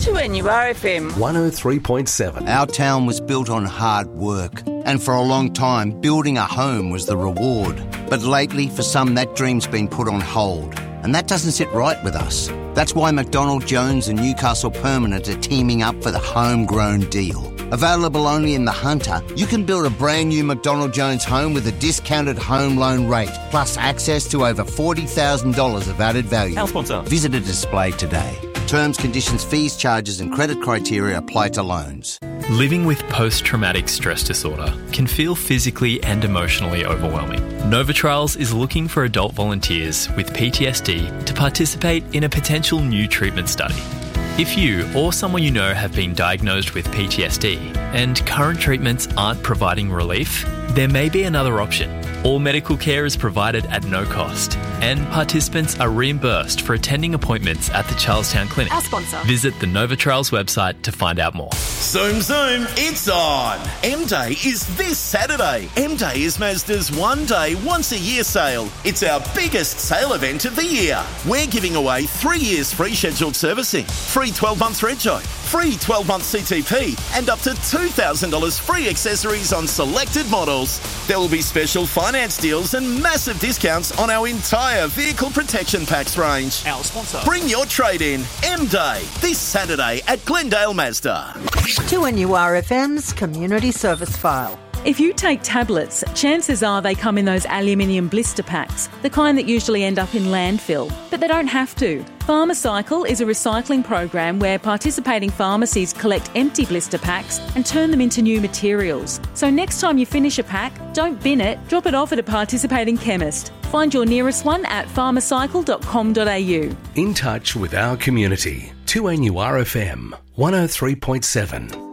2NURFM 103.7. Our town was built on hard work, and for a long time, building a home was the reward. But lately, for some, that dream's been put on hold, and that doesn't sit right with us. That's why McDonald Jones and Newcastle Permanent are teaming up for the homegrown deal. Available only in the Hunter, you can build a brand new McDonald Jones home with a discounted home loan rate, plus access to over $40,000 of added value. Our sponsor. Visit a display today. Terms, conditions, fees, charges and credit criteria apply to loans. Living with post-traumatic stress disorder can feel physically and emotionally overwhelming. Nova Trials is looking for adult volunteers with PTSD to participate in a potential new treatment study. If you or someone you know have been diagnosed with PTSD and current treatments aren't providing relief, there may be another option. All medical care is provided at no cost, and participants are reimbursed for attending appointments at the Charlestown Clinic. Our sponsor. Visit the Nova Trials website to find out more. Zoom, zoom, it's on. M-Day is this Saturday. M-Day is Mazda's one-day, once-a-year sale. It's our biggest sale event of the year. We're giving away 3 years free scheduled servicing, free 12-month reg-joy, free 12-month CTP, and up to $2,000 free accessories on selected models. There will be special finance deals and massive discounts on our entire vehicle protection packs range. Our sponsor. Bring your trade in. M-Day, this Saturday at Glendale Mazda. 2NURFM's Community Service File. If you take tablets, chances are they come in those aluminium blister packs, the kind that usually end up in landfill. But they don't have to. Pharmacycle is a recycling program where participating pharmacies collect empty blister packs and turn them into new materials. So next time you finish a pack, don't bin it, drop it off at a participating chemist. Find your nearest one at pharmacycle.com.au. In touch with our community. 2NURFM 103.7.